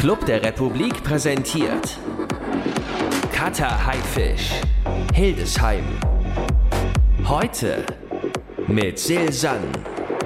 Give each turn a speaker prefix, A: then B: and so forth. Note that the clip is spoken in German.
A: Club der Republik präsentiert Cutter Haifisch, Hildesheim. Heute mit Silsan.